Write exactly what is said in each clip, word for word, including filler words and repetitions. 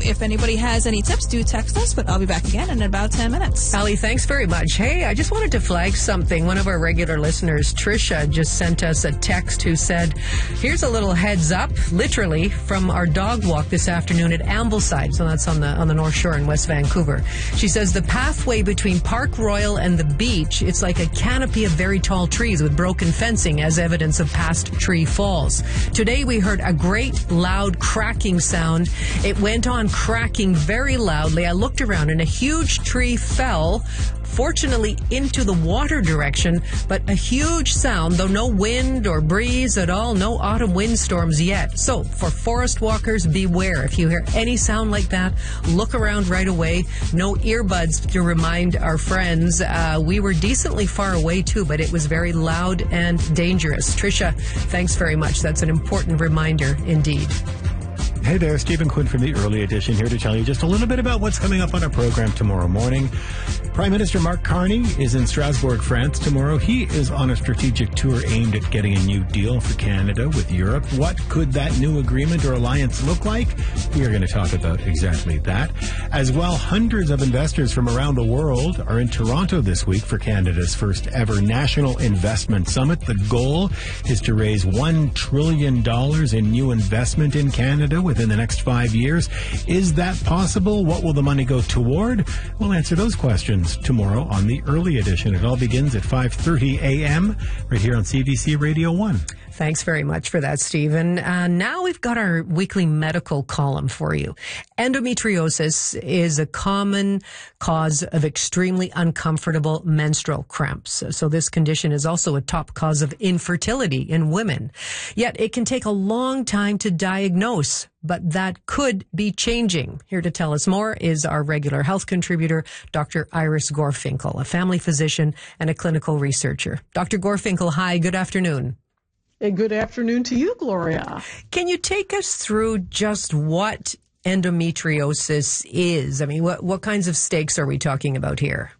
If anybody has any tips, do text us, but I'll be back again in about ten minutes. Ali, thanks very much. Hey, I just wanted to flag something. One of our regular listeners, Trisha, just sent us a text who said, here's a little heads up, literally, from our dog walk this afternoon at Ambleside. So that's on the on the North Shore in West Vancouver. She says the pathway between Park Royal and the beach, it's like a canopy of very tall trees with broken fencing as evidence of past tree falls. Today we heard a great loud cracking sound. It went on cracking very loudly. I looked around and a huge tree fell, fortunately into the water direction, but a huge sound, though no wind or breeze at all, no autumn windstorms yet. So for forest walkers, beware. If you hear any sound like that, look around right away. No earbuds to remind our friends. Uh, we were decently far away too, but it was very loud and dangerous. Trisha, thanks very much. That's an important reminder indeed. Hey there, Stephen Quinn from the Early Edition here to tell you just a little bit about what's coming up on our program tomorrow morning. Prime Minister Mark Carney is in Strasbourg, France tomorrow. He is on a strategic tour aimed at getting a new deal for Canada with Europe. What could that new agreement or alliance look like? We are going to talk about exactly that. As well, hundreds of investors from around the world are in Toronto this week for Canada's first ever National Investment Summit. The goal is to raise one trillion dollars in new investment in Canada within the next five years. Is that possible? What will the money go toward? We'll answer those questions tomorrow on the Early Edition. It all begins at five thirty a.m. right here on C B C Radio one. Thanks very much for that, Stephen. Uh, now we've got our weekly medical column for you. Endometriosis is a common cause of extremely uncomfortable menstrual cramps. So this condition is also a top cause of infertility in women. Yet it can take a long time to diagnose, but that could be changing. Here to tell us more is our regular health contributor, Doctor Iris Gorfinkel, a family physician and a clinical researcher. Doctor Gorfinkel, hi, good afternoon. And good afternoon to you, Gloria. Can you take us through just what endometriosis is? I mean, what, what kinds of stakes are we talking about here?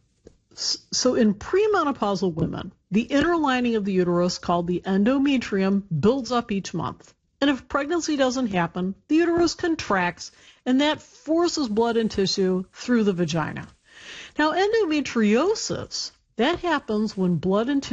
So in premenopausal women, the inner lining of the uterus, called the endometrium, builds up each month. And if pregnancy doesn't happen, the uterus contracts, and that forces blood and tissue through the vagina. Now, endometriosis, that happens when blood and tissue